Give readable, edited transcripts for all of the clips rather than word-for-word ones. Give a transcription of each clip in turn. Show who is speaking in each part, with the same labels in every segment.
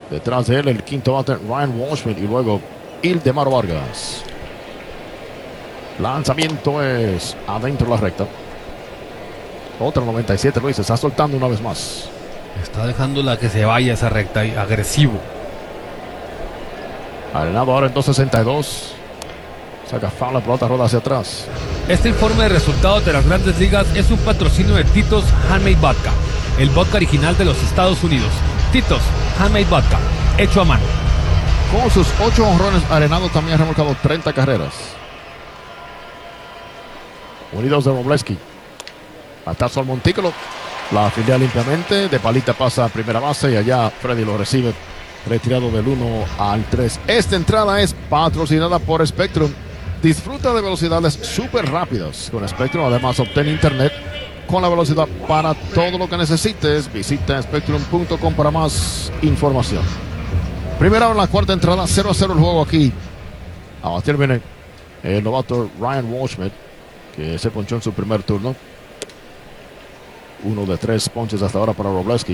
Speaker 1: Detrás de él, el quinto bate, Ryan Walshman. Y luego, Ildemaro Vargas. Lanzamiento es adentro de la recta. Otro 97, Luis. Se está soltando una vez más.
Speaker 2: Está dejándola que se vaya esa recta. Agresivo.
Speaker 1: Arenado ahora en 262. Saca foul, la pelota roda hacia atrás.
Speaker 2: Este informe de resultados de las Grandes Ligas es un patrocinio de Tito's Handmade Vodka, el vodka original de los Estados Unidos. Tito's Handmade Vodka, hecho a mano.
Speaker 1: Con sus 8 honrones, Arenado también ha remolcado 30 carreras. Unidos de Wroblewski. Batazo al montículo. La fildea limpiamente. De palita pasa a primera base y allá Freddy lo recibe. Retirado del 1 al 3. Esta entrada es patrocinada por Spectrum. Disfruta de velocidades súper rápidas con Spectrum. Además, obtén internet con la velocidad para todo lo que necesites. Visita spectrum.com para más información. Primera en la cuarta entrada, 0-0 el juego aquí. A batir viene el novato Ryan Walshman, que se ponchó en su primer turno. 1 de 3 ponches hasta ahora para Wroblewski.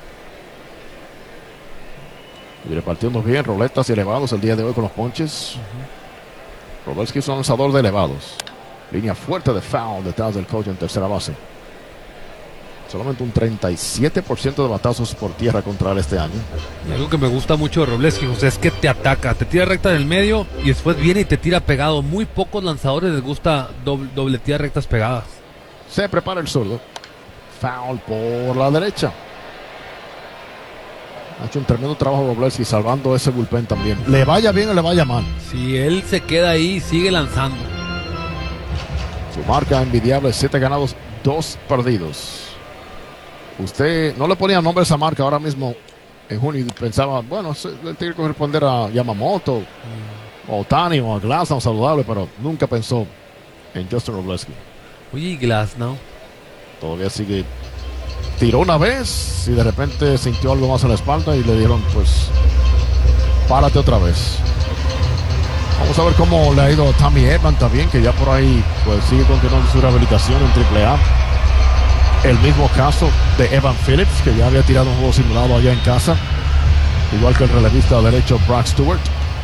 Speaker 1: Y repartiendo bien roletas y elevados el día de hoy con los ponches. Wroblewski es un lanzador de elevados. Línea fuerte de foul detrás del coach en tercera base. Solamente un 37% de batazos por tierra contra él este año.
Speaker 2: Y algo que me gusta mucho de Wroblewski, José, es que te ataca, te tira recta en el medio y después viene y te tira pegado. Muy pocos lanzadores les gusta dobletear rectas pegadas.
Speaker 1: Se prepara el zurdo. Foul por la derecha. Ha hecho un tremendo trabajo Wroblewski salvando ese bullpen también. Le vaya bien o le vaya mal.
Speaker 2: Si él se queda ahí, sigue lanzando.
Speaker 1: Su marca envidiable, 7 ganados, 2 perdidos. Usted no le ponía nombre a esa marca ahora mismo en junio y pensaba, bueno, él tiene que corresponder a Yamamoto, o Ohtani o a Glasnow saludable, pero nunca pensó en Justin Wroblewski.
Speaker 2: Oye, y Glasnow
Speaker 1: todavía sigue. Tiró una vez y de repente sintió algo más en la espalda y le dieron, pues, párate otra vez. Vamos a ver cómo le ha ido a Tommy Edman también, que ya por ahí pues sigue continuando su rehabilitación en AAA. El mismo caso de Evan Phillips, que ya había tirado un juego simulado allá en casa, igual que el relevista derecho Brock Stewart.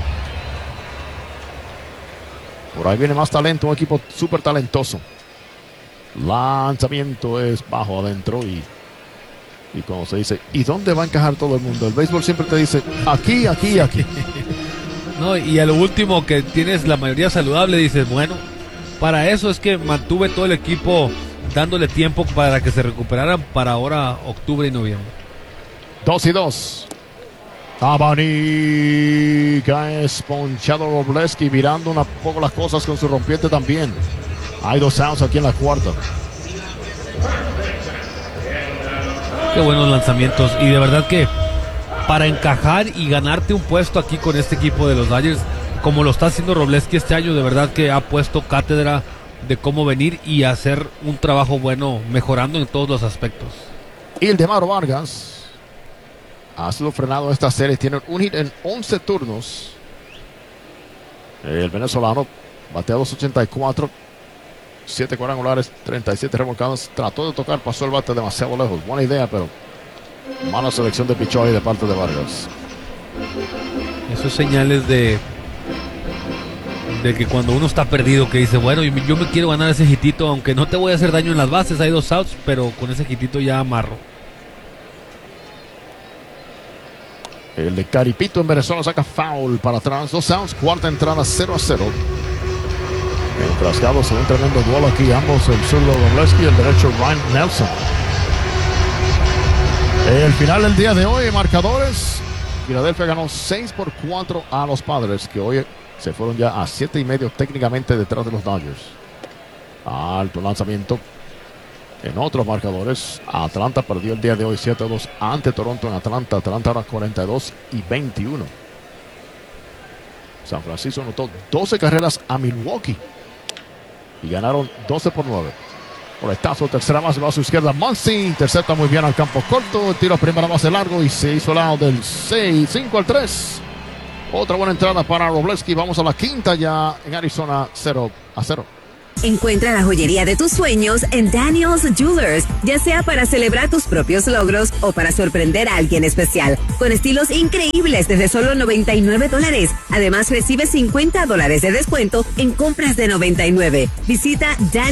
Speaker 1: Por ahí viene más talento, un equipo súper talentoso. Lanzamiento es bajo adentro y como se dice, ¿y dónde va a encajar todo el mundo? El béisbol siempre te dice, aquí, aquí, aquí.
Speaker 2: No, y a lo último que tienes la mayoría saludable, dices, bueno, para eso es que mantuve todo el equipo dándole tiempo para que se recuperaran para ahora octubre y noviembre.
Speaker 1: 2-2. Abanica es ponchado Wroblewski, virando un poco las cosas con su rompiente también. Hay 2 outs aquí en la cuarta.
Speaker 2: Qué buenos lanzamientos. Y de verdad que para encajar y ganarte un puesto aquí con este equipo de los Dodgers, como lo está haciendo Wroblewski este año, de verdad que ha puesto cátedra de cómo venir y hacer un trabajo bueno, mejorando en todos los aspectos.
Speaker 1: Ildemaro Vargas ha sido frenado en esta serie. Tiene un hit en 11 turnos. El venezolano batea 284. 7 cuadrangulares, 37 remolcados. Trató de tocar, pasó el bate demasiado lejos. Buena idea, pero mala selección de pichó ahí de parte de Vargas.
Speaker 2: Esos señales de que cuando uno está perdido, que dice, bueno, yo me quiero ganar ese hitito, aunque no te voy a hacer daño en las bases, hay 2 outs, pero con ese hitito ya amarro.
Speaker 1: El de Caripito en Venezuela saca foul para atrás. 2 outs, cuarta entrada, 0-0. Enfrascados en un tremendo duelo aquí, ambos, el zurdo Wroblewski y el derecho Ryan Nelson. El final del día de hoy, marcadores. Filadelfia ganó 6-4 a los Padres, que hoy se fueron ya a 7.5 técnicamente detrás de los Dodgers. Alto lanzamiento. En otros marcadores, Atlanta perdió el día de hoy 7-2 ante Toronto en Atlanta. Atlanta ahora 42-21. San Francisco anotó 12 carreras a Milwaukee y ganaron 12-9. Coletazo, tercera base, va a su izquierda. Muncy intercepta muy bien al campo corto. Tiro a primera base largo y se hizo el out del 5-3. Otra buena entrada para Wroblewski. Vamos a la quinta ya en Arizona, 0-0.
Speaker 3: Encuentra la joyería de tus sueños en Daniel's Jewelers, ya sea para celebrar tus propios logros o para sorprender a alguien especial, con estilos increíbles desde solo $99. Además, recibe $50 de descuento en compras de $99. Visita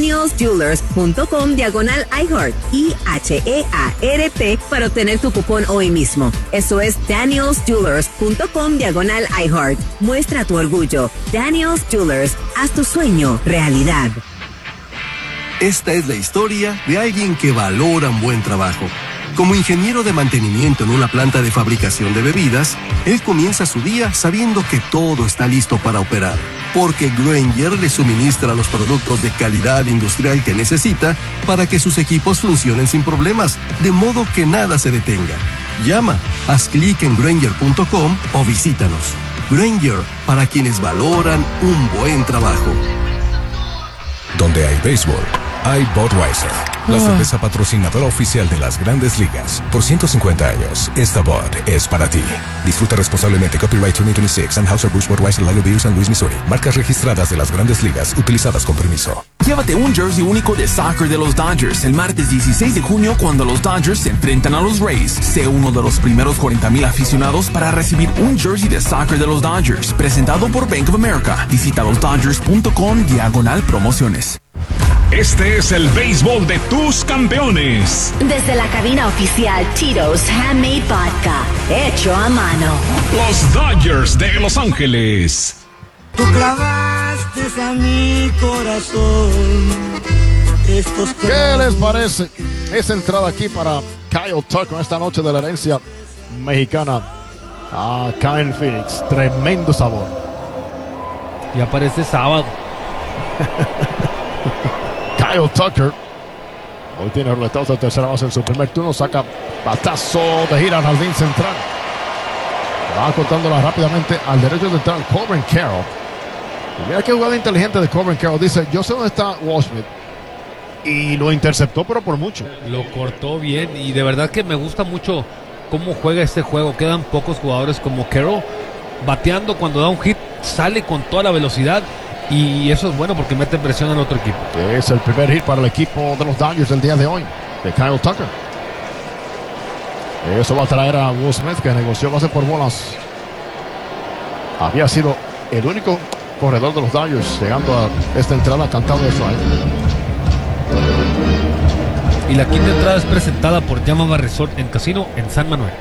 Speaker 3: danielsjewelers.com/iHeart, IHEART, para obtener tu cupón hoy mismo. Eso es danielsjewelers.com/iHeart. Muestra tu orgullo. Daniel's Jewelers, haz tu sueño realidad.
Speaker 4: Esta es la historia de alguien que valora un buen trabajo. Como ingeniero de mantenimiento en una planta de fabricación de bebidas, él comienza su día sabiendo que todo está listo para operar, porque Grainger le suministra los productos de calidad industrial que necesita para que sus equipos funcionen sin problemas, de modo que nada se detenga. Llama, haz clic en Grainger.com o visítanos. Grainger, para quienes valoran un buen trabajo.
Speaker 5: Donde hay béisbol, hay Budweiser, la cerveza patrocinadora oficial de las Grandes Ligas. Por 150 años, esta Bud es para ti. Disfruta responsablemente. Copyright 2026, Anheuser-Busch Budweiser, Lager Beer, San Luis, Missouri. Marcas registradas de las Grandes Ligas, utilizadas con permiso.
Speaker 6: Llévate un jersey único de soccer de los Dodgers el martes 16 de junio cuando los Dodgers se enfrentan a los Rays. Sé uno de los primeros 40,000 aficionados para recibir un jersey de soccer de los Dodgers, presentado por Bank of America. Visita losdodgers.com/promociones.
Speaker 7: Este es el béisbol de tus campeones.
Speaker 8: Desde la cabina oficial Tito's Handmade Vodka, hecho a mano.
Speaker 7: Los Dodgers de Los Ángeles.
Speaker 9: Tú clavaste a mi corazón.
Speaker 1: ¿Qué les parece esa entrada aquí para Kyle Tucker esta noche de la herencia mexicana acá en Phoenix? Tremendo sabor.
Speaker 2: Ya parece sábado.
Speaker 1: Kyle Tucker hoy tiene roletados de tercera base en su primer turno. Saca batazo de gira al jardín central. Va cortándola rápidamente al derecho central Corbin Carroll. Y mira qué jugada inteligente de Corbin Carroll. Dice, yo sé dónde está Washington. Y lo interceptó, pero por mucho.
Speaker 2: Lo cortó bien y de verdad que me gusta mucho cómo juega este juego. Quedan pocos jugadores como Carroll. Bateando cuando da un hit, sale con toda la velocidad. Y eso es bueno porque mete presión al otro equipo.
Speaker 1: Es el primer hit para el equipo de los Dodgers del día de hoy, de Kyle Tucker. Eso va a traer a Will Smith, que negoció base por bolas. Había sido el único corredor de los Dodgers llegando a esta entrada cantado de suave.
Speaker 2: Y la quinta entrada es presentada por Yamama Resort en Casino en San Manuel.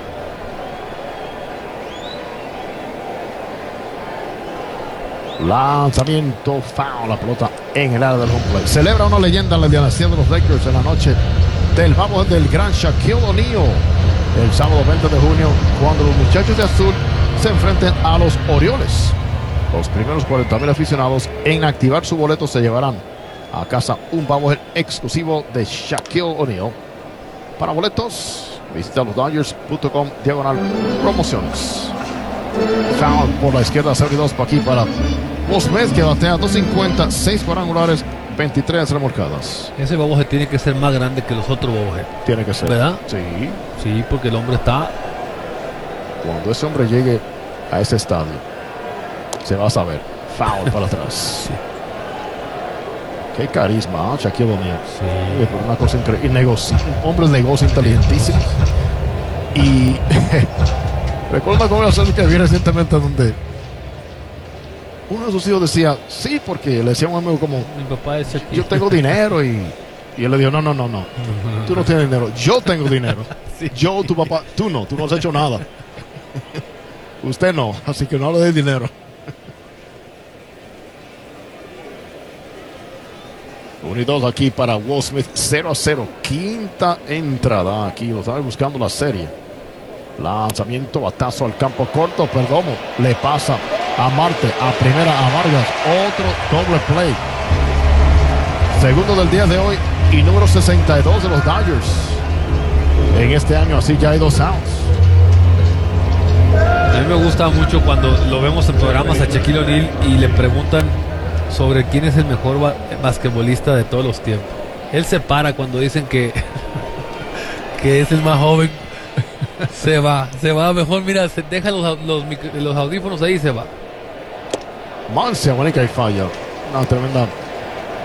Speaker 1: Lanzamiento foul, la pelota en el área del home plate. Celebra una leyenda en la dinastía de los Lakers en la noche del vamos del gran Shaquille O'Neal el sábado 20 de junio, cuando los muchachos de azul se enfrenten a los Orioles. Los primeros 40,000 aficionados en activar su boleto se llevarán a casa un vamos exclusivo de Shaquille O'Neal. Para boletos, visita losdodgers.com/promociones. Foul por la izquierda, 72 para aquí para Will Smith, que batea 250, 6 cuadrangulares, 23 remolcadas.
Speaker 2: Ese boboje tiene que ser más grande que los otros bobojes.
Speaker 1: Tiene que ser.
Speaker 2: ¿Verdad?
Speaker 1: Sí.
Speaker 2: Sí, porque el hombre está...
Speaker 1: Cuando ese hombre llegue a ese estadio, se va a saber. Foul para atrás.
Speaker 2: Sí.
Speaker 1: Qué carisma, Shaquille O'Neal.
Speaker 2: Sí.
Speaker 1: Una cosa increíble. Y hombre de negocio inteligentísimo. Y recuerdo cómo hacer que vi recientemente donde uno de sus hijos decía, sí, porque le decía a un amigo como,
Speaker 2: Mi papá es Shaquille.
Speaker 1: yo tengo dinero y él le dijo, no, tú no tienes dinero, yo tengo dinero.
Speaker 2: Sí.
Speaker 1: Yo, tu papá, tú no has hecho nada. Usted no, así que no hable de dinero. Unidos aquí para Will Smith, 0-0, quinta entrada. Aquí lo están buscando la serie. Lanzamiento, batazo al campo corto, Perdomo le pasa a Marte, a primera a Vargas, otro doble play. Segundo del día de hoy y número 62 de los Dodgers en este año, así ya hay 2 outs.
Speaker 2: A mí me gusta mucho cuando lo vemos en programas a Shaquille O'Neal y le preguntan sobre quién es el mejor basquetbolista de todos los tiempos. Él se para cuando dicen que es el más joven. Se va mejor, mira, se deja los audífonos ahí y se va.
Speaker 1: Mancia, bonita y falla. Una tremenda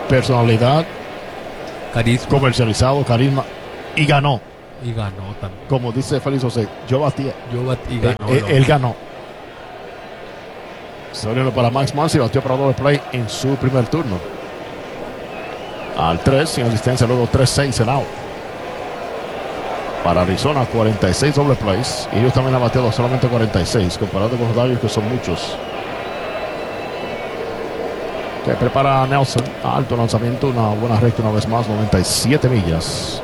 Speaker 1: personalidad,
Speaker 2: carisma,
Speaker 1: comercializado, carisma, y ganó.
Speaker 2: Y ganó también.
Speaker 1: Como dice Félix José, yo batía.
Speaker 2: Y ganó.
Speaker 1: Él ganó. Saliendo para Max Muncy, batió para doble play en su primer turno. Al 3, sin asistencia, luego 3-6 en out. Para Arizona, 46 doble plays. Y ellos también han bateado solamente 46, comparado con los Dodgers, que son muchos. Que prepara Nelson. Alto lanzamiento, una buena recta una vez más, 97 millas.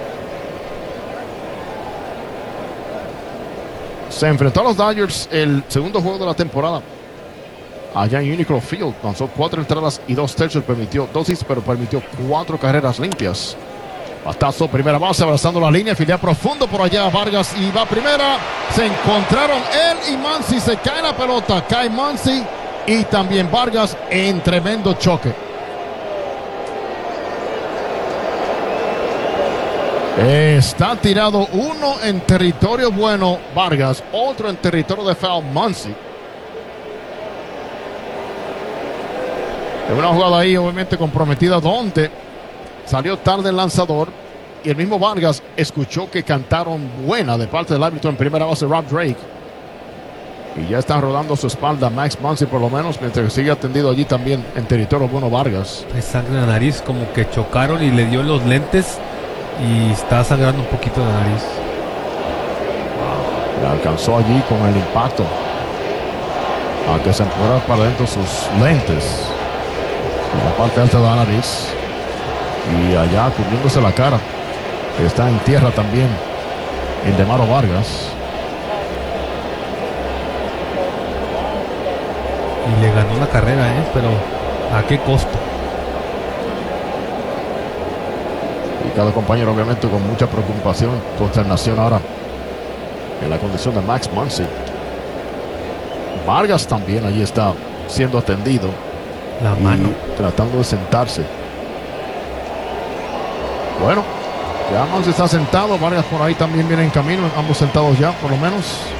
Speaker 1: Se enfrentó a los Dodgers el segundo juego de la temporada. Allá en Unicron Field, lanzó 4 entradas y 2 tercios, permitió 2 hits, pero permitió 4 carreras limpias. Batazo, primera base, abrazando la línea, fildea profundo por allá Vargas y va primera. Se encontraron él y Muncy, se cae la pelota, cae Muncy y también Vargas en tremendo choque. Está tirado uno en territorio bueno Vargas, otro en territorio de foul Muncy. Es una jugada ahí obviamente comprometida donde salió tarde el lanzador y el mismo Vargas escuchó que cantaron buena de parte del árbitro en primera base Rob Drake. Y ya están rodando su espalda Max Muncy por lo menos, mientras que sigue atendido allí también en territorio bueno Vargas.
Speaker 2: Hay sangre en la nariz, como que chocaron y le dio los lentes y está sangrando un poquito la nariz.
Speaker 1: Le alcanzó allí con el impacto a que se empujara para adentro sus lentes. En la parte alta de la nariz y allá cubriéndose la cara, está en tierra también el Demaro Vargas,
Speaker 2: y le ganó la carrera, pero ¿a qué costo?
Speaker 1: Y cada compañero obviamente con mucha preocupación, consternación ahora en la condición de Max Muncy. Vargas también allí está siendo atendido,
Speaker 2: la mano,
Speaker 1: tratando de sentarse. Bueno, ya Muncy está sentado, Vargas por ahí también viene en camino, ambos sentados ya por lo menos.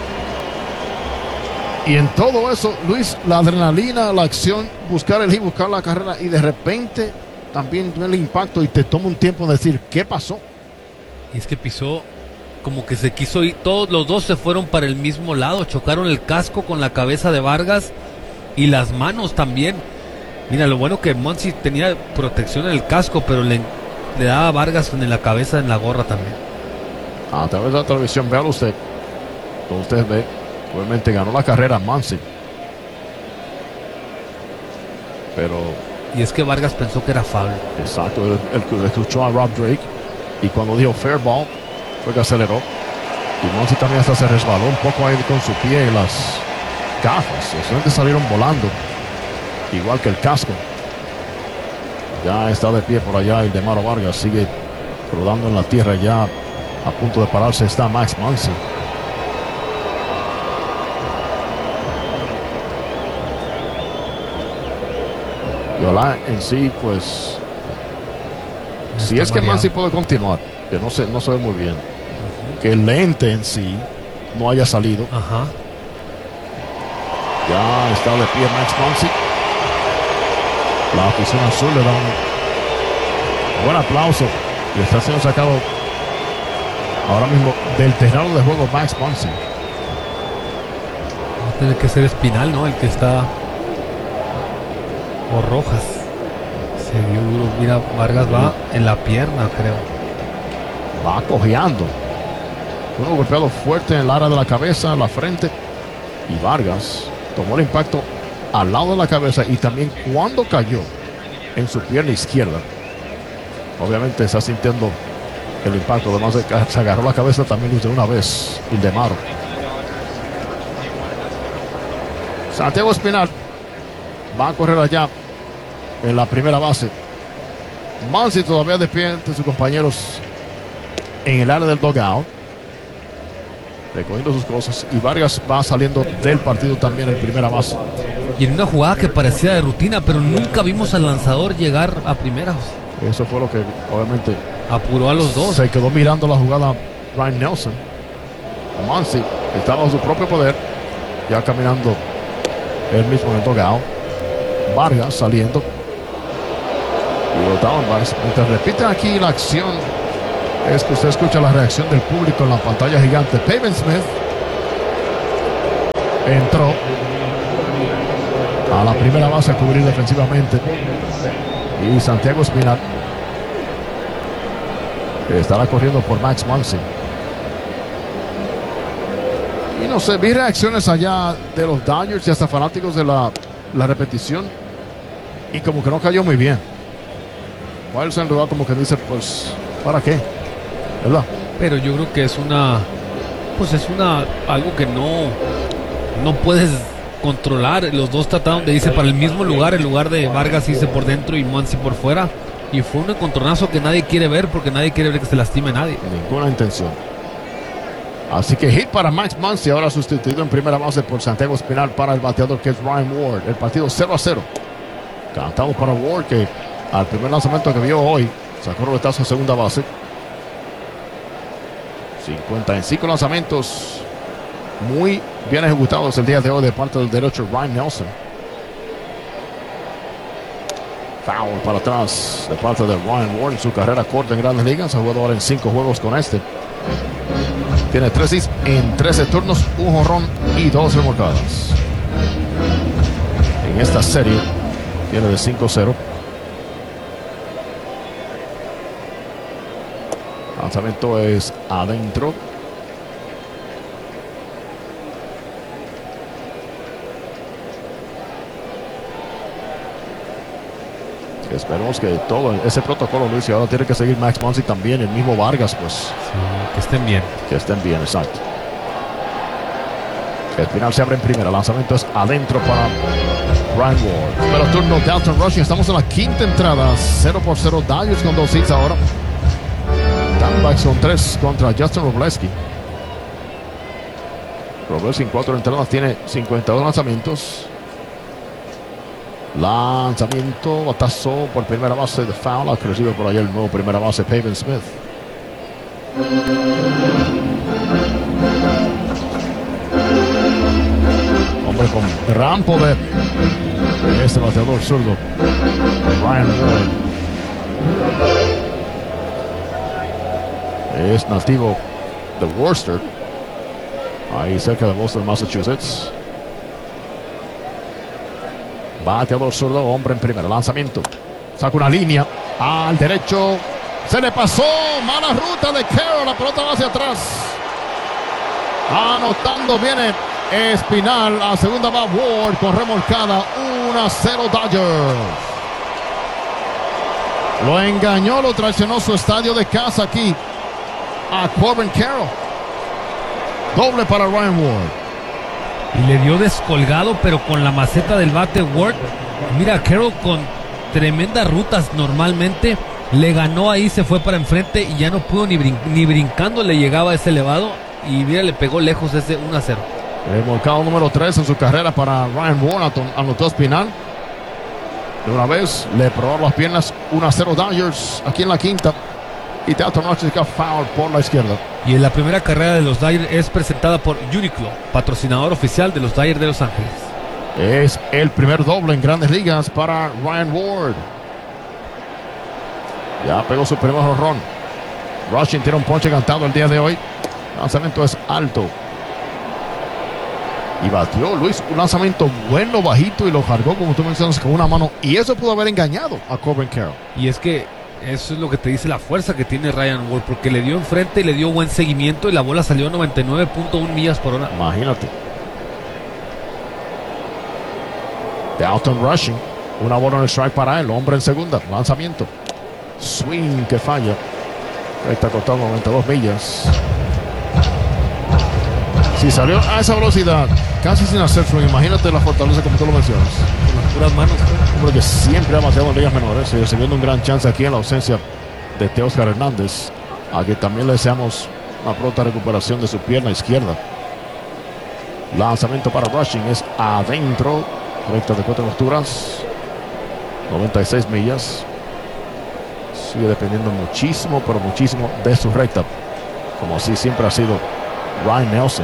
Speaker 1: Y en todo eso, Luis, la adrenalina, la acción, buscar el hit, buscar la carrera y de repente también el impacto y te toma un tiempo en decir ¿qué pasó?
Speaker 2: Y es que pisó, como que se quiso ir, todos los dos se fueron para el mismo lado, chocaron el casco con la cabeza de Vargas y las manos también. Mira, lo bueno que Muncy tenía protección en el casco, pero le daba a Vargas en la cabeza, en la gorra también.
Speaker 1: A través de la televisión, véalo usted. Como usted ve, obviamente ganó la carrera Muncy. Pero...
Speaker 2: Y es que Vargas pensó que era foul.
Speaker 1: Exacto, él escuchó a Rob Drake y cuando dijo fair ball, fue que aceleró. Y Muncy también hasta se resbaló un poco ahí con su pie y las gafas. Los lentes salieron volando. Igual que el casco. Ya está de pie por allá el Demaro Vargas. Sigue rodando en la tierra ya. A punto de pararse está Max Muncy. Y ojalá en sí, pues, si es que Muncy puede continuar, que no se ve muy bien, que el lente en sí no haya salido. Ya está de pie Max Muncy. La afición azul le da un buen aplauso y está siendo sacado ahora mismo del terreno de juego Max Muncy.
Speaker 2: Va a tener que ser Espinal, ¿no? El que está, o Rojas. Se vio duro. Mira, Vargas va en la pierna, creo.
Speaker 1: Va cojeando. Uno golpeado fuerte en el área de la cabeza, la frente. Y Vargas tomó el impacto al lado de la cabeza y también cuando cayó en su pierna izquierda. Obviamente está sintiendo el impacto. Además de que se agarró la cabeza también de una vez el Demaro. Santiago Espinal va a correr allá en la primera base. Muncy todavía de pie entre sus compañeros en el área del dugout, recogiendo sus cosas, y Vargas va saliendo del partido también en primera base.
Speaker 2: Y en una jugada que parecía de rutina, pero nunca vimos al lanzador llegar a primera.
Speaker 1: Eso fue lo que obviamente
Speaker 2: apuró a los dos.
Speaker 1: Se quedó mirando la jugada Ryan Nelson. Muncy estaba en su propio poder, ya caminando él mismo en el dugout. Vargas saliendo. Y los downbacks, mientras repiten aquí la acción, es que usted escucha la reacción del público en la pantalla gigante. Pavin Smith entró a la primera base a cubrir defensivamente. Y Santiago Espinal estará corriendo por Max Muncy. Y no sé, vi reacciones allá de los Dodgers y hasta fanáticos de la repetición. Y como que no cayó muy bien. Miles en lugar como que dice, pues, ¿para qué? ¿Verdad?
Speaker 2: Pero yo creo que es algo que no puedes controlar. Los dos trataron de irse para el mismo lugar. En lugar de Vargas irse por dentro y Muncy por fuera. Y fue un encontronazo que nadie quiere ver, porque nadie quiere ver que se lastime a nadie.
Speaker 1: Ninguna intención. Así que hit para Max Muncy, ahora sustituido en primera base por Santiago Espinal para el bateador que es Ryan Ward. El partido 0-0. Cantado para Ward, que al primer lanzamiento que vio hoy sacó roletazo a segunda base. 55 lanzamientos muy bien ejecutados el día de hoy de parte del derecho Ryan Nelson. Foul para atrás de parte de Ryan Ward en su carrera corta en Grandes Ligas. Ha jugado ahora en 5 juegos con este. Tiene 3 hits en 13 turnos, un jonrón y 2 remolcadas. En esta serie tiene de 5-0. Lanzamiento es adentro. Esperemos que todo ese protocolo, Luis, y ahora tiene que seguir Max Muncy también, el mismo Vargas, pues.
Speaker 2: Sí, que estén bien.
Speaker 1: Que estén bien, exacto. El final se abre en primera. Lanzamiento es adentro para Ryan Ward. Pero turno Dalton Rushing. Estamos en la quinta entrada. 0-0 Dodgers con 2 hits ahora. Diamondbacks son 3 contra Justin Robleski. Robleski en 4 entradas tiene 52 lanzamientos. Lanzamiento, batazo por primera base de foul. Ha crecido por allá el nuevo primera base Pavin Smith. Hombre con gran poder. Este bateador zurdo, Ryan Ward, es nativo de Worcester, ahí cerca de Boston, Massachusetts. Bateador zurdo, hombre en primera. Lanzamiento. Saca una línea al derecho. Se le pasó. Mala ruta de Carroll. La pelota va hacia atrás. Anotando viene Espinal. A segunda va Ward con remolcada. 1-0 Dodgers. Lo engañó, lo traicionó su estadio de casa aquí a Corbin Carroll. Doble para Ryan Ward.
Speaker 2: Y le dio descolgado, pero con la maceta del bate Ward. Mira, Carroll con tremendas rutas normalmente le ganó ahí, se fue para enfrente y ya no pudo ni brincando le llegaba a ese elevado. Y mira, le pegó lejos ese 1-0.
Speaker 1: Remolcado número 3 en su carrera para Ryan Ward. Anotó Espinal. De una vez le probó las piernas. 1-0 Dodgers aquí en la quinta. Y Dalton Rushing foul por la izquierda.
Speaker 2: Y en la primera carrera de los Dodgers es presentada por Uniqlo, patrocinador oficial de los Dodgers de Los Ángeles.
Speaker 1: Es el primer doble en Grandes Ligas para Ryan Ward. Ya pegó su primer jonrón. Rushing tiene un ponche cantado el día de hoy. Lanzamiento es alto. Y batió, Luis, un lanzamiento bueno, bajito, y lo cargó, como tú mencionas, con una mano. Y eso pudo haber engañado a Corbin Carroll.
Speaker 2: Y es que eso es lo que te dice la fuerza que tiene Ryan Ward, porque le dio enfrente y le dio buen seguimiento y la bola salió a 99.1 millas por hora.
Speaker 1: Imagínate. Dalton Rushing. Una bola en el strike para él. Hombre en segunda. Lanzamiento. Swing que falla. Está cortando 92 millas. Si salió a esa velocidad, casi sin hacer swing, imagínate la fortaleza como tú lo mencionas.
Speaker 2: Con las puras manos.
Speaker 1: Hombre que siempre ha bateado en ligas menores y recibiendo un gran chance aquí en la ausencia de Teóscar Hernández, a quien también le deseamos una pronta recuperación de su pierna izquierda. Lanzamiento para Rushing es adentro, recta de 4 costuras, 96 millas. Sigue dependiendo muchísimo, pero muchísimo de su recta, como así siempre ha sido Ryan Nelson.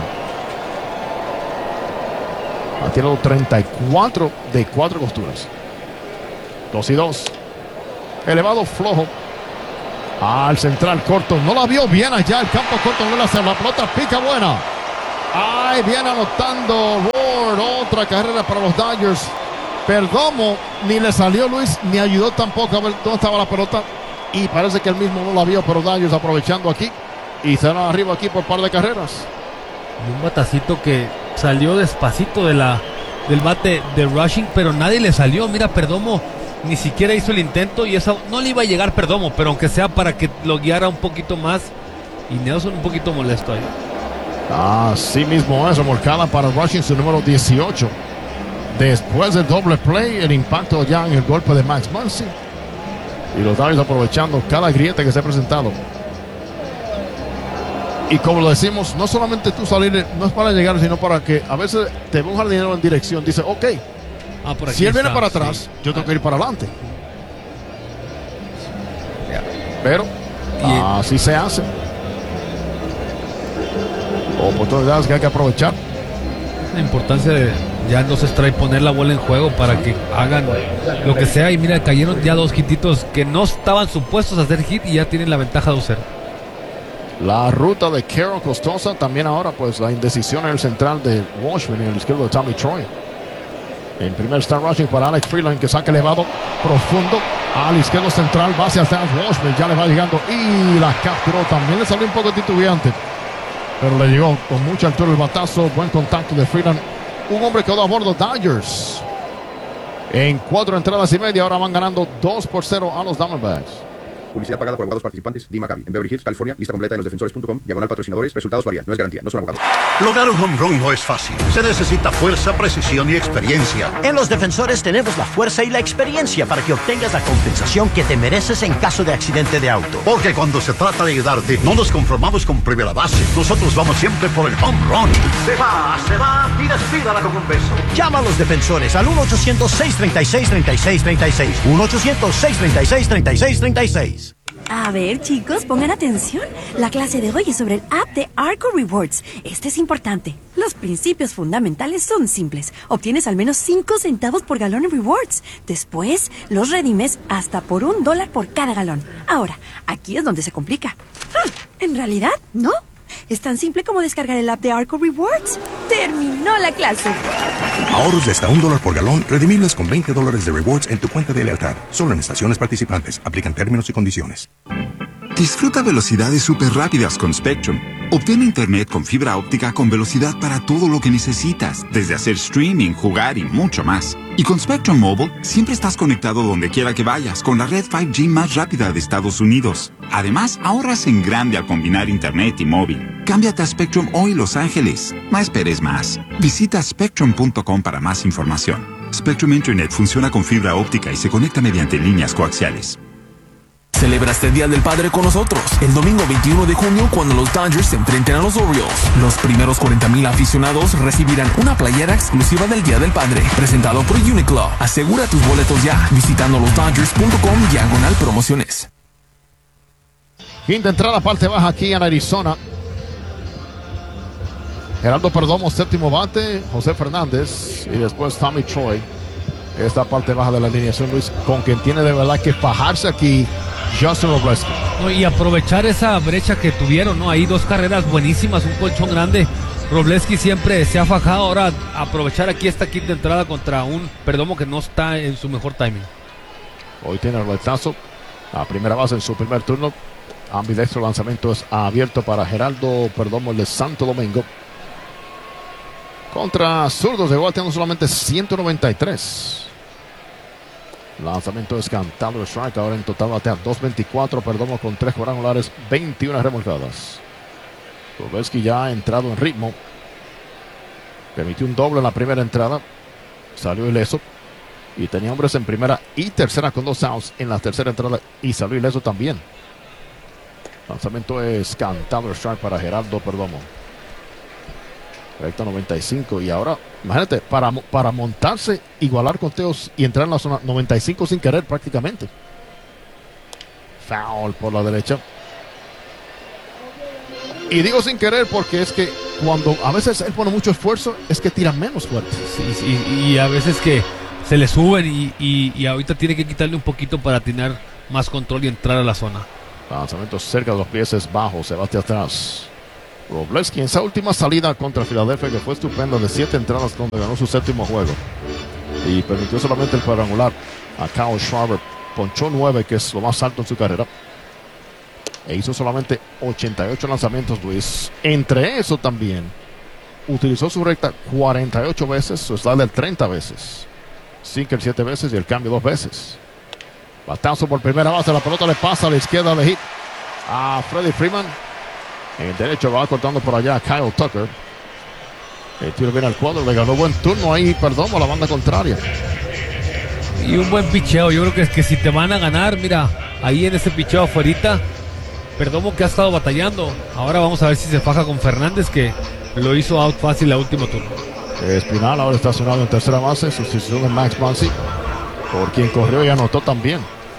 Speaker 1: Ha tirado 34 de 4 costuras. 2-2. elevado flojo al central corto. No la vio bien allá. El campo corto no le hace la pelota. Pica buena. Ahí viene anotando Ward. Otra carrera para los Dodgers. Perdomo ni le salió Luis, ni ayudó tampoco a ver dónde estaba la pelota. Y parece que él mismo no la vio, pero Dodgers aprovechando aquí. Y se van arriba aquí por par de carreras.
Speaker 2: Y un batacito que salió despacito del bate de Rushing, pero nadie le salió. Mira, Perdomo ni siquiera hizo el intento y esa no le iba a llegar Perdomo, pero aunque sea para que lo guiara un poquito más. Y Nelson un poquito molesto ahí.
Speaker 1: Así mismo es, remolcada para Rushing, su número 18. Después del doble play, el impacto ya en el golpe de Max Muncy. Y los Dodgers aprovechando cada grieta que se ha presentado. Y como lo decimos, no solamente tú salir, no es para llegar, sino para que a veces te va un jardinero en dirección. Dice, ok, si él viene para atrás, yo tengo que ir para adelante. Pero así se hace. Oportunidades que hay que aprovechar.
Speaker 2: La importancia de ya en 2 strikes poner la bola en juego para que hagan lo que sea. Y mira, cayeron ya 2 hititos que no estaban supuestos a hacer hit y ya tienen la ventaja 2-0.
Speaker 1: La ruta de Carroll costosa. También ahora pues la indecisión en el central de Washburn y en el izquierdo de Tommy Troy. El primer start rushing para Alex Freeland, que saca elevado profundo al izquierdo central, base hacia Washburn, ya le va llegando y la capturó. También le salió un poco titubeante, pero le llegó con mucha altura el batazo. Buen contacto de Freeland. Un hombre quedó a bordo. Dodgers en 4 entradas y media. Ahora van ganando 2-0 a los Diamondbacks.
Speaker 10: Publicidad pagada por abogados participantes. D. Maccabi, en Beverly Hills, California. Lista completa en losdefensores.com. /patrocinadores. Resultados varían. No es garantía. No son abogados.
Speaker 11: Lograr un home run no es fácil. Se necesita fuerza, precisión y experiencia.
Speaker 12: En Los Defensores tenemos la fuerza y la experiencia para que obtengas la compensación que te mereces en caso de accidente de auto.
Speaker 11: Porque cuando se trata de ayudarte, no nos conformamos con primera base. Nosotros vamos siempre por el home run. Se va y despídala con un beso.
Speaker 12: Llama a Los Defensores al 1-800-636-3636. 1-800-636-3636.
Speaker 13: A ver, chicos, pongan atención. La clase de hoy es sobre el app de Arco Rewards. Este es importante. Los principios fundamentales son simples. Obtienes al menos 5 centavos por galón en rewards. Después, los redimes hasta por $1 por cada galón. Ahora, aquí es donde se complica. En realidad, no. Es tan simple como descargar el app de Arco Rewards. ¡Terminó la clase!
Speaker 14: Ahorros de hasta $1 por galón, redimibles con $20 de rewards en tu cuenta de lealtad. Solo en estaciones participantes. Aplican términos y condiciones.
Speaker 15: Disfruta velocidades súper rápidas con Spectrum. Obtén internet con fibra óptica con velocidad para todo lo que necesitas, desde hacer streaming, jugar y mucho más. Y con Spectrum Mobile, siempre estás conectado donde quiera que vayas, con la red 5G más rápida de Estados Unidos. Además, ahorras en grande al combinar internet y móvil. Cámbiate a Spectrum hoy, Los Ángeles. No esperes más. Visita spectrum.com para más información. Spectrum Internet funciona con fibra óptica y se conecta mediante líneas coaxiales.
Speaker 6: Celebra este Día del Padre con nosotros el domingo 21 de junio cuando los Dodgers se enfrenten a los Orioles. Los primeros 40,000 aficionados recibirán una playera exclusiva del Día del Padre, presentado por Uniqlo. Asegura tus boletos ya visitando losdodgers.com/promociones.
Speaker 1: Quinta entrada, parte baja aquí en Arizona. Geraldo Perdomo, séptimo bate, José Fernández y después Tommy Troy. Esta parte baja de la alineación, Luis, con quien tiene de verdad que fajarse aquí Justin Robleski.
Speaker 2: Y aprovechar esa brecha que tuvieron, ¿no? Ahí 2 carreras buenísimas, un colchón grande. Robleski siempre se ha fajado. Ahora aprovechar aquí esta quinta entrada contra un Perdomo que no está en su mejor timing.
Speaker 1: Hoy tiene el retazo a primera base en su primer turno. Ambidextro, lanzamiento es abierto para Geraldo Perdomo, el de Santo Domingo. Contra zurdos de bateando solamente 193. Lanzamiento es cantado, strike. Ahora en total batea 224. Perdomo con 3 cuadrangulares, 21 remolcadas. Robleski ya ha entrado en ritmo. Permitió un doble en la primera entrada. Salió ileso. Y tenía hombres en primera y tercera con 2 outs en la tercera entrada. Y salió ileso también. Lanzamiento es cantado, strike para Geraldo Perdomo. Recta 95 y ahora, imagínate, para montarse, igualar conteos y entrar en la zona 95 sin querer prácticamente. Foul por la derecha. Y digo sin querer porque es que cuando a veces él pone mucho esfuerzo, es que tira menos fuerte.
Speaker 2: Sí, y a veces que se le suben y ahorita tiene que quitarle un poquito para atinar más control y entrar a la zona.
Speaker 1: Lanzamiento cerca de los pies es bajo, se va hacia atrás. Wroblewski en esa última salida contra Filadelfia, que fue estupenda, de 7 entradas donde ganó su 7º juego. Y permitió solamente el cuadrangular a Kyle Schwarber. Ponchó 9, que es lo más alto en su carrera. E hizo solamente 88 lanzamientos, Luis. Entre eso también, utilizó su recta 48 veces, su slider 30 veces. Sinker 7 veces y el cambio 2 veces. Batazo por primera base, la pelota le pasa a la izquierda de hit a Freddie Freeman. En derecho va cortando por allá a Kyle Tucker. El tiro viene al cuadro, le ganó buen turno ahí, Perdomo, a la banda contraria.
Speaker 2: Y un buen picheo, yo creo que si te van a ganar, mira, ahí en ese picheo afuerita, Perdomo que ha estado batallando. Ahora vamos a ver si se faja con Fernández, que lo hizo out fácil la última turno.
Speaker 1: Espinal ahora estacionado en tercera base, sustitución de Max Muncy, por quien corrió y anotó también.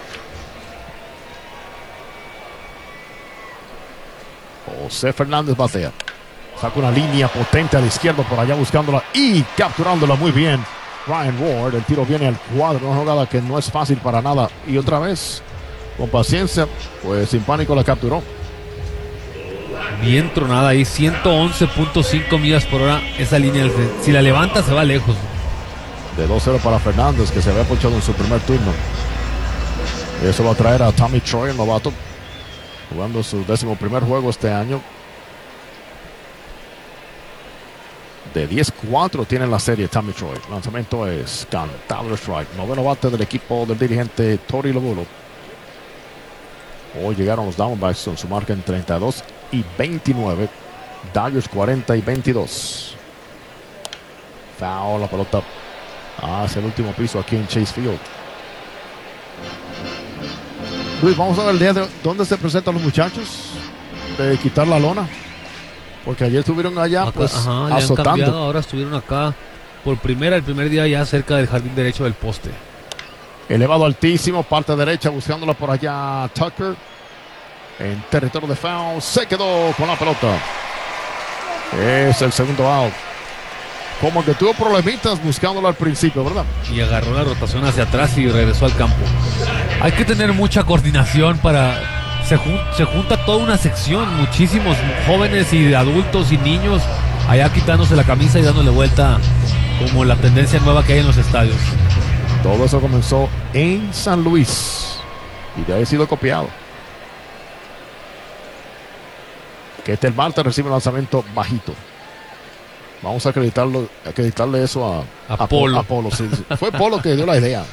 Speaker 1: José Fernández batea. Saca una línea potente a la izquierda por allá buscándola y capturándola muy bien. Ryan Ward, el tiro viene al cuadro, una jugada que no es fácil para nada. Y otra vez, con paciencia, pues sin pánico la capturó.
Speaker 2: Bien tronada ahí, 111.5 millas por hora esa línea. Si la levanta se va lejos.
Speaker 1: De 2-0 para Fernández, que se había ponchado en su primer turno. Eso va a traer a Tommy Troy, el novato, jugando su 11º juego este año. De 10-4 tiene la serie Tommy Troy. Lanzamiento es cantado strike. Noveno bate del equipo del dirigente Tori Lobulo. Hoy llegaron los Diamondbacks con su marca en 32 y 29. Dodgers 40 y 22. Foul, la pelota hacia el último piso aquí en Chase Field. Luis, vamos a ver el día de dónde se presentan los muchachos de quitar la lona. Porque ayer estuvieron allá, pues, azotando.
Speaker 2: Ahora estuvieron acá por el primer día ya cerca del jardín derecho del poste.
Speaker 1: Elevado altísimo, parte derecha, buscándola por allá Tucker. En territorio de foul, se quedó con la pelota. Es el segundo out. Como que tuvo problemitas buscándola al principio, ¿verdad?
Speaker 2: Y agarró la rotación hacia atrás y regresó al campo. Hay que tener mucha coordinación para... Se junta toda una sección, muchísimos jóvenes y adultos y niños allá quitándose la camisa y dándole vuelta, como la tendencia nueva que hay en los estadios.
Speaker 1: Todo eso comenzó en San Luis y de ahí ha sido copiado. Ketel Marte recibe un lanzamiento bajito. Vamos a acreditarle eso a
Speaker 2: Polo.
Speaker 1: A Polo, sí. Fue Polo que dio la idea.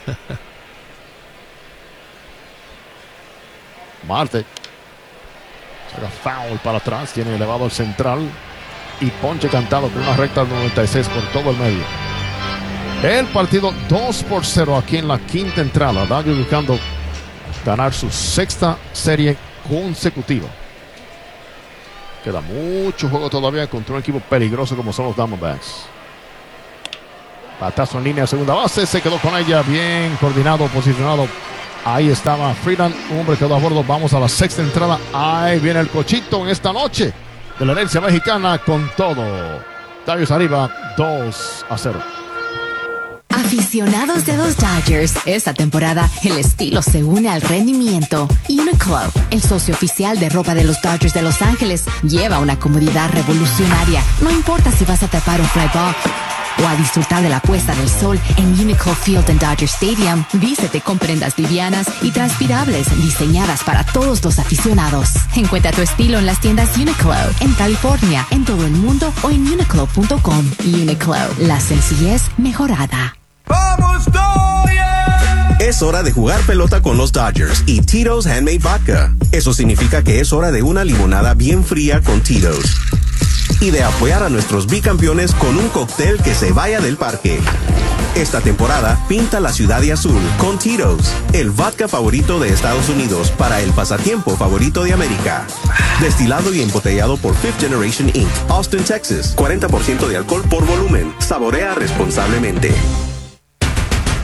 Speaker 1: Marte saca foul para atrás, tiene elevado al central y ponche cantado con una recta 96 por todo el medio. El partido 2-0 aquí en la quinta entrada. Dodgers buscando ganar su 6ª serie consecutiva. Queda mucho juego todavía contra un equipo peligroso como son los Diamondbacks. Batazo en línea de segunda base, se quedó con ella, bien coordinado, posicionado. Ahí estaba Freeland, un hombre quedó a bordo. Vamos a la 6ª entrada. Ahí viene el cochito en esta noche de la herencia mexicana con todo. Dodgers arriba 2-0.
Speaker 16: Aficionados de los Dodgers, esta temporada el estilo se une al rendimiento. Uniqlo, el socio oficial de ropa de los Dodgers de Los Ángeles, lleva una comodidad revolucionaria. No importa si vas a tapar un fly ball o a disfrutar de la puesta del sol en Uniqlo Field en Dodger Stadium. Vístete con prendas livianas y transpirables diseñadas para todos los aficionados. Encuentra tu estilo en las tiendas Uniqlo en California, en todo el mundo o en uniqlo.com. Uniqlo, la sencillez mejorada.
Speaker 17: ¡Vamos, Dodgers! Es hora de jugar pelota con los Dodgers y Tito's Handmade Vodka. Eso significa que es hora de una limonada bien fría con Tito's. Y de apoyar a nuestros bicampeones con un cóctel que se vaya del parque. Esta temporada, pinta la ciudad de azul con Tito's, el vodka favorito de Estados Unidos para el pasatiempo favorito de América. Destilado y embotellado por Fifth Generation Inc., Austin, Texas. 40% de alcohol por volumen. Saborea responsablemente.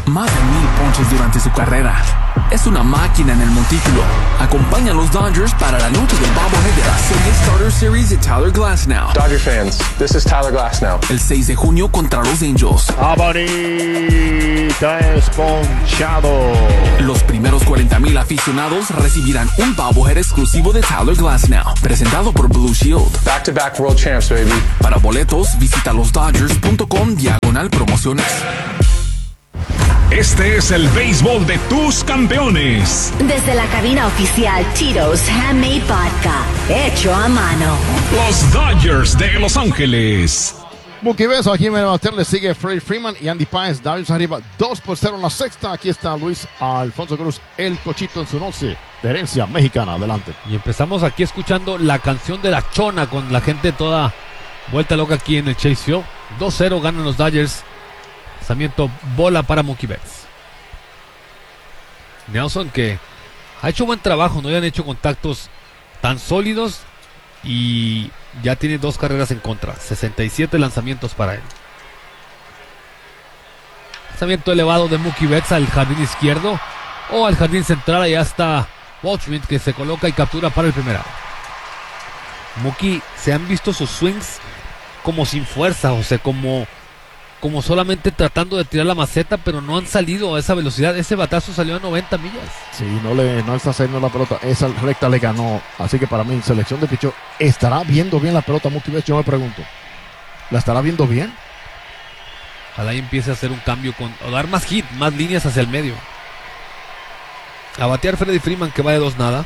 Speaker 6: más de 1000 ponches durante su carrera. Es una máquina en el montículo. Acompaña a los Dodgers para la noche del bobblehead de la serie Starter Series de Tyler Glasnow.
Speaker 18: Dodger fans, this is Tyler Glasnow.
Speaker 6: El 6 de junio contra los Angels.
Speaker 1: Amanita esponchado.
Speaker 6: Los primeros 40,000 aficionados recibirán un bobblehead exclusivo de Tyler Glasnow, presentado por Blue Shield.
Speaker 18: Back-to-back World Champs, baby.
Speaker 6: Para boletos, visita losdodgers.com/promociones.
Speaker 7: Este es el béisbol de tus campeones.
Speaker 8: Desde la cabina oficial Tito's Handmade Vodka, hecho a mano.
Speaker 7: Los Dodgers de Los Ángeles.
Speaker 1: Mookie Betts, aquí en el bater le sigue Freddie Freeman y Andy Páez. Dodgers arriba 2-0 en la sexta. Aquí está Luis Alfonso Cruz, el cochito en su 11 de herencia mexicana. Adelante.
Speaker 2: Y empezamos aquí escuchando la canción de la Chona con la gente toda vuelta loca aquí en el Chase Field. 2-0 ganan los Dodgers. Lanzamiento bola para Mookie Betts. Nelson, que ha hecho buen trabajo, no le han hecho contactos tan sólidos y ya tiene 2 carreras en contra. 67 lanzamientos para él. Lanzamiento elevado de Mookie Betts al jardín izquierdo o al jardín central. Allá está Waldschmidt, que se coloca y captura para el primer out. Mookie, se han visto sus swings como sin fuerza, o sea, como solamente tratando de tirar la maceta, pero no han salido a esa velocidad. Ese batazo salió a 90 millas.
Speaker 1: Sí, no está saliendo la pelota. Esa recta le ganó. Así que para mí, selección de picheo, ¿estará viendo bien la pelota Mookie Betts? Yo me pregunto. ¿La estará viendo bien?
Speaker 2: Ojalá y empiece a hacer un cambio o dar más hit, más líneas hacia el medio. A batear Freddie Freeman, que va de 2-0.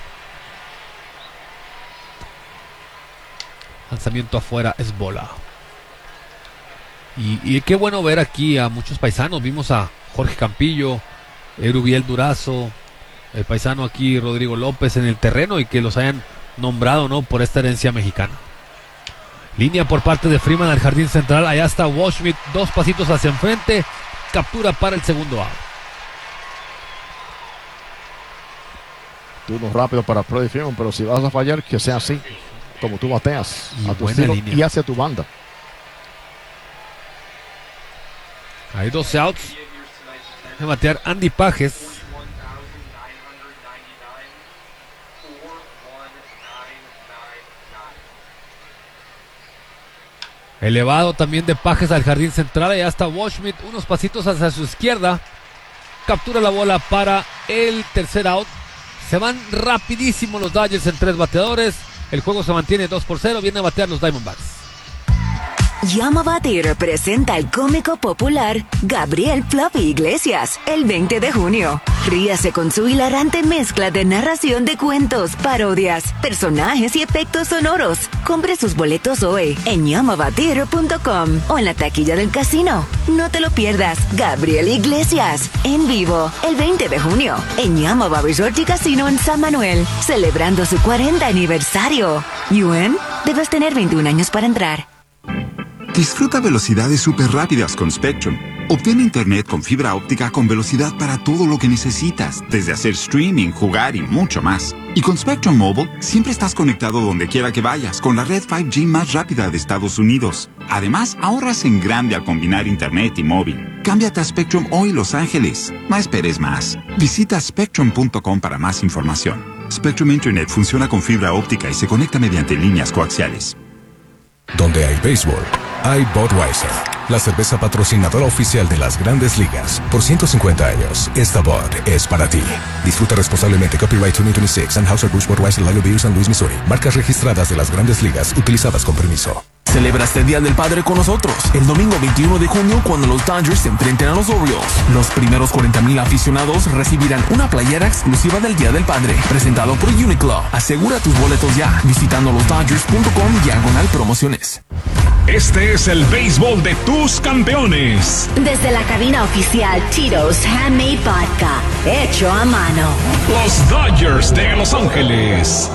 Speaker 2: Lanzamiento afuera, es bola. Y qué bueno ver aquí a muchos paisanos. Vimos a Jorge Campillo, Erubiel Durazo, el paisano aquí Rodrigo López en el terreno, y que los hayan nombrado, ¿no?, por esta herencia mexicana. Línea por parte de Freeman al jardín central. Allá está Waldschmidt, 2 pasitos hacia enfrente. Captura para el segundo out.
Speaker 1: Turno rápido para Freddie Freeman, pero si vas a fallar, que sea así, como tú bateas,
Speaker 2: y
Speaker 1: a tu estilo
Speaker 2: línea.
Speaker 1: Y hacia tu banda.
Speaker 2: Hay 12 outs. De batear Andy Pages. Elevado también de Pages al jardín central. Allá está Waldschmidt, unos pasitos hacia su izquierda. Captura la bola para el tercer out. Se van rapidísimo los Dodgers en 3 bateadores. El juego se mantiene 2-0. Vienen a batear los Diamondbacks.
Speaker 8: Llama Batir presenta al cómico popular Gabriel Fluffy Iglesias el 20 de junio. Ríase con su hilarante mezcla de narración de cuentos, parodias, personajes y efectos sonoros. Compre sus boletos hoy en llamabatir.com o en la taquilla del casino. No te lo pierdas. Gabriel Iglesias en vivo el 20 de junio en Llama Resort y Casino en San Manuel, celebrando su 40 aniversario. ¿Yuen? Debes tener 21 años para entrar.
Speaker 15: Disfruta velocidades súper rápidas con Spectrum. Obtén internet con fibra óptica con velocidad para todo lo que necesitas, desde hacer streaming, jugar y mucho más. Y con Spectrum Mobile, siempre estás conectado donde quiera que vayas, con la red 5G más rápida de Estados Unidos. Además, ahorras en grande al combinar internet y móvil. Cámbiate a Spectrum hoy, Los Ángeles. No esperes más. Visita spectrum.com para más información. Spectrum Internet funciona con fibra óptica y se conecta mediante líneas coaxiales.
Speaker 5: Donde hay béisbol, hay Budweiser, la cerveza patrocinadora oficial de las Grandes Ligas. Por 150 años, esta Bud es para ti. Disfruta responsablemente. Copyright 2026, Anheuser-Busch Budweiser Lager Beer, San Luis, Missouri. Marcas registradas de las Grandes Ligas, utilizadas con permiso.
Speaker 6: Celebra este Día del Padre con nosotros. El domingo 21 de junio, cuando los Dodgers se enfrenten a los Orioles. Los primeros 40,000 aficionados recibirán una playera exclusiva del Día del Padre, presentado por Uniqlo. Asegura tus boletos ya, visitando losdodgers.com/promociones.
Speaker 7: Este es el béisbol de tus campeones.
Speaker 8: Desde la cabina oficial Tito's Handmade Vodka, hecho a mano.
Speaker 7: Los Dodgers de Los Ángeles.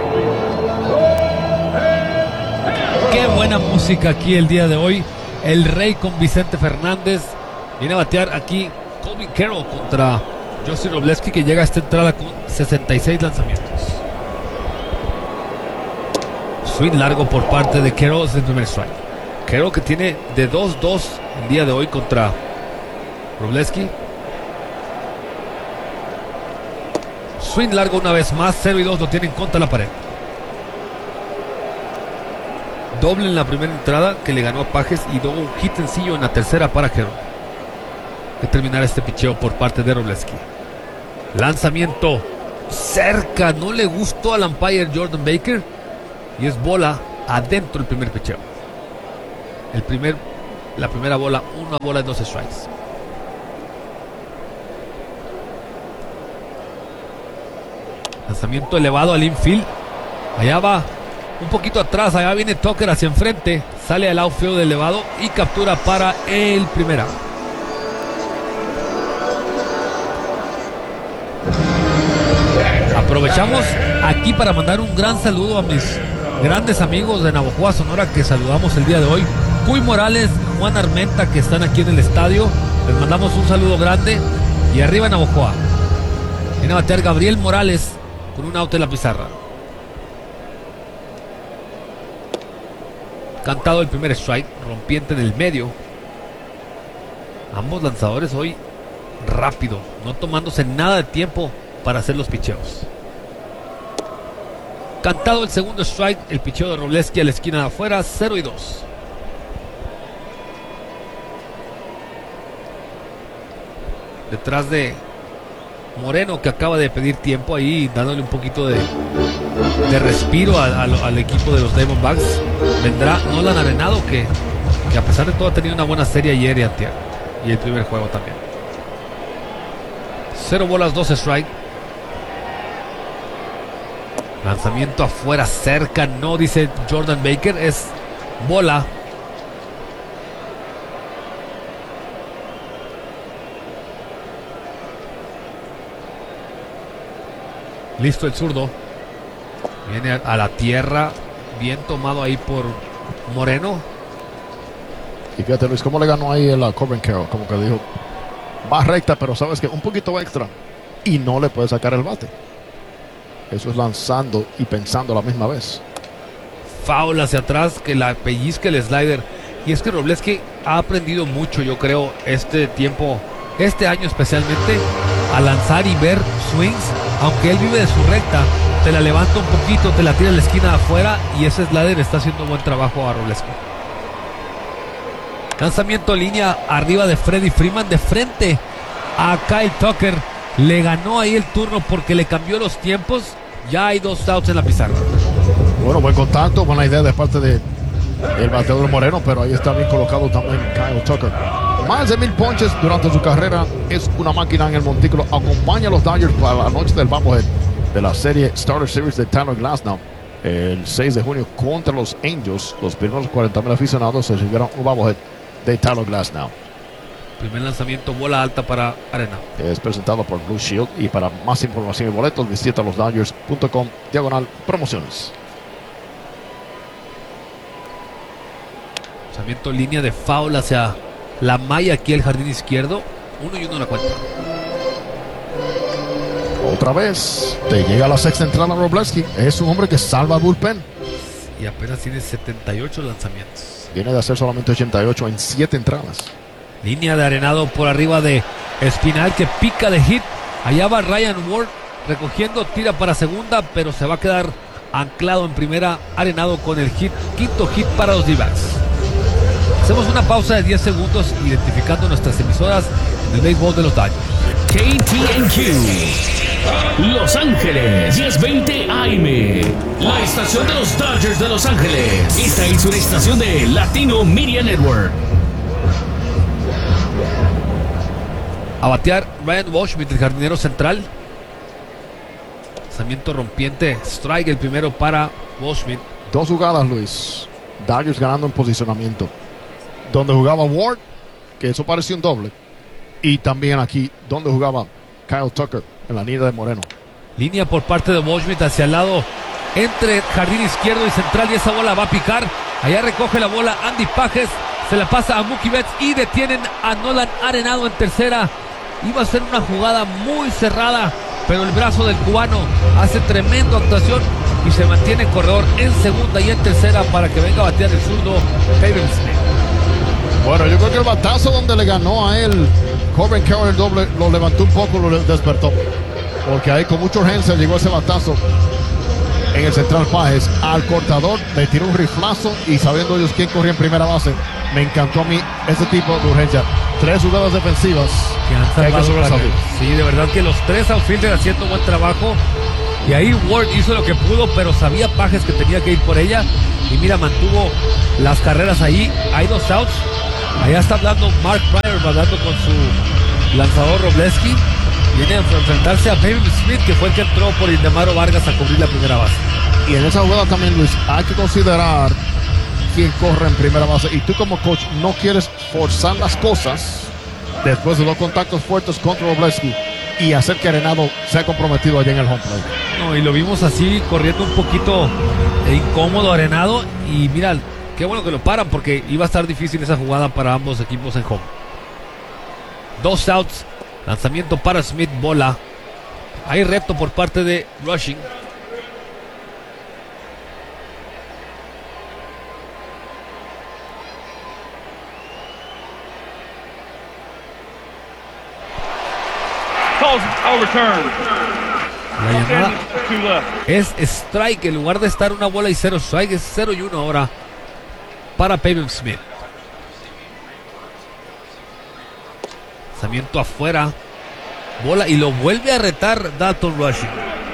Speaker 2: Qué buena música aquí el día de hoy. El Rey con Vicente Fernández. Viene a batear aquí Colby Carroll contra Josie Robleski, que llega a esta entrada con 66 lanzamientos. Swing largo por parte de Carroll, es el primer strike. Carroll, que tiene de 2-2 el día de hoy contra Robleski. swing largo una vez más. 0-2 lo tienen contra la pared. Doble en la primera entrada que le ganó a Pages y luego un hit sencillo en la tercera para Herro. De terminar este picheo por parte de Wroblewski. Lanzamiento cerca, no le gustó al umpire Jordan Baker y es bola adentro el primer picheo. La primera bola, una bola y 2 strikes. Lanzamiento elevado al infield. Allá va, un poquito atrás, allá viene Tucker hacia enfrente, sale al outfield elevado y captura para el primera. Aprovechamos aquí para mandar un gran saludo a mis grandes amigos de Navojoa, Sonora, que saludamos el día de hoy. Cuy Morales, Juan Armenta, que están aquí en el estadio. Les mandamos un saludo grande. Y arriba Navojoa. Viene a batear Gabriel Morales con un out en la pizarra. Cantado el primer strike, rompiente en el medio. Ambos lanzadores hoy rápido, no tomándose nada de tiempo para hacer los picheos. Cantado el segundo strike, el picheo de Wroblewski a la esquina de afuera, 0-2. Detrás de Moreno, que acaba de pedir tiempo ahí, dándole un poquito de respiro al equipo de los Diamondbacks. Vendrá Nolan Arenado, que a pesar de todo ha tenido una buena serie ayer y antier, y el primer juego también. 0 bolas, 2 strike. Lanzamiento afuera, cerca, no, dice Jordan Baker, es bola. Listo el zurdo. Viene a la tierra, bien tomado ahí por Moreno.
Speaker 1: Y fíjate, Luis, cómo le ganó ahí a Corbin Carroll, como que dijo, va recta, pero sabes que un poquito extra y no le puede sacar el bate. Eso es lanzando y pensando a la misma vez.
Speaker 2: Foul hacia atrás, que la pellizca el slider. Y es que Wroblewski ha aprendido mucho, yo creo, este año especialmente, a lanzar y ver swings. Aunque él vive de su recta, te la levanta un poquito, te la tira a la esquina de afuera, y ese slider está haciendo buen trabajo a Wroblewski. Lanzamiento línea arriba de Freddie Freeman, de frente a Kyle Tucker. Le ganó ahí el turno porque le cambió los tiempos. Ya hay 2 outs en la pizarra.
Speaker 1: Bueno, buen contacto, buena idea de parte de el bateador Moreno, pero ahí está bien colocado también Kyle Tucker. Más de 1000 ponches durante su carrera, es una máquina en el montículo. Acompaña a los Dodgers para la noche del bobblehead de la serie Starter Series de Tyler Glasnow el 6 de junio contra los Angels. Los primeros 40,000 aficionados se recibieron un bobblehead de Tyler Glasnow.
Speaker 2: Primer lanzamiento, bola alta para Arena.
Speaker 1: Es presentado por Blue Shield, y para más información y boletos visita losdodgers.com/promociones.
Speaker 2: Lanzamiento línea de foul hacia la malla aquí el jardín izquierdo. 1-1 en la cuenta.
Speaker 1: Otra vez te llega la sexta entrada Wroblewski. Es un hombre que salva el bullpen.
Speaker 2: Y apenas tiene 78 lanzamientos.
Speaker 1: Viene de hacer solamente 88 en 7 entradas.
Speaker 2: Línea de Arenado por arriba de Espinal, que pica de hit. Allá va Ryan Ward recogiendo, tira para segunda, pero se va a quedar anclado en primera. Arenado con el hit, quinto hit para los D-backs. Hacemos una pausa de 10 segundos identificando nuestras emisoras del béisbol de los Dodgers.
Speaker 19: KTNQ Los Ángeles 1020 AM, la estación de los Dodgers de Los Ángeles. Esta es una estación de Latino Media Network.
Speaker 2: A batear Ryan Washburn, el jardinero central. Lanzamiento rompiente, strike el primero para Washburn.
Speaker 1: 2 jugadas, Luis. Dodgers ganando en posicionamiento. Donde jugaba Ward, que eso parecía un doble. Y también aquí, donde jugaba Kyle Tucker, en la línea de Moreno.
Speaker 2: Línea por parte de Washburn hacia el lado entre jardín izquierdo y central, y esa bola va a picar. Allá recoge la bola Andy Pages, se la pasa a Mookie Betts y detienen a Nolan Arenado en tercera. Iba a ser una jugada muy cerrada, pero el brazo del cubano hace tremenda actuación y se mantiene en corredor en segunda y en tercera para que venga a batear el zurdo Peyton Smith.
Speaker 1: Bueno, yo creo que el batazo donde le ganó a él Corbin Carroll el doble lo levantó un poco, lo despertó. porque ahí con mucha urgencia llegó ese batazo en el central Páez al cortador, le tiró un riflazo y sabiendo ellos quién corría en primera base, me encantó a mí ese tipo de urgencia. 3 jugadas defensivas
Speaker 2: que han salvado. Sí, de verdad que los 3 outfielders haciendo buen trabajo. Y ahí Ward hizo lo que pudo, pero sabía Páez que tenía que ir por ella. Y mira, mantuvo las carreras ahí. Hay 2 outs. Allá está hablando Mark Pryor, hablando con su lanzador Robleski. Viene a enfrentarse a Baby Smith, que fue el que entró por Ildemaro Vargas a cubrir la primera base.
Speaker 1: Y en esa jugada también, Luis, hay que considerar quién corre en primera base. Y tú como coach no quieres forzar las cosas después de 2 contactos fuertes contra Robleski y hacer que Arenado sea comprometido allá en el home plate.
Speaker 2: No, y lo vimos así, corriendo un poquito incómodo Arenado. Y mira, qué bueno que lo paran, porque iba a estar difícil esa jugada para ambos equipos en home. 2 outs, lanzamiento para Smith, bola. Hay reto por parte de Rushing. La llamada es strike en lugar de estar 1 bola y 0 strike, es 0 y 1 ahora para Pavin Smith. Lanzamiento afuera, bola, y lo vuelve a retar Dalton Rushing.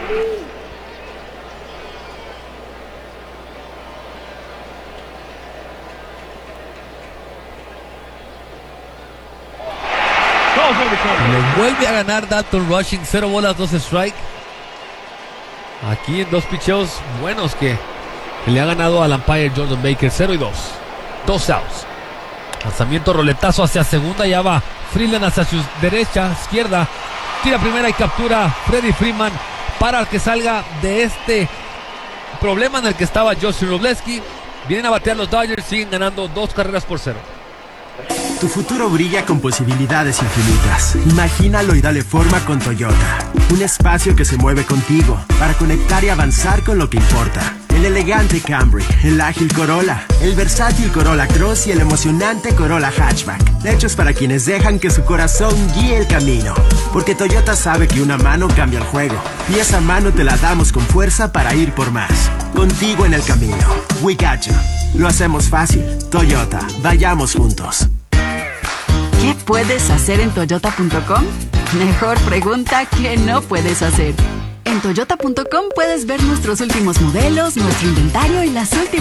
Speaker 2: Le vuelve a ganar Dalton Rushing, 0 bolas, 2 strike. Aquí en 2 picheos buenos que le ha ganado al umpire Jordan Baker. 0 y 2. 2 outs. Lanzamiento, roletazo hacia segunda. Ya va Freeland hacia su derecha, izquierda. Tira primera y captura Freddie Freeman para que salga de este problema en el que estaba Justin Robleski. Vienen a batear los Dodgers, siguen ganando 2 carreras por 0.
Speaker 20: Tu futuro brilla con posibilidades infinitas. Imagínalo y dale forma con Toyota. Un espacio que se mueve contigo para conectar y avanzar con lo que importa. El elegante Camry, el ágil Corolla, el versátil Corolla Cross y el emocionante Corolla Hatchback. Hechos para quienes dejan que su corazón guíe el camino. Porque Toyota sabe que una mano cambia el juego. Y esa mano te la damos con fuerza para ir por más. Contigo en el camino. We got you. Lo hacemos fácil. Toyota, vayamos juntos.
Speaker 21: ¿Qué puedes hacer en Toyota.com? Mejor pregunta que no puedes hacer. En Toyota.com puedes ver nuestros últimos modelos, nuestro inventario y las últimas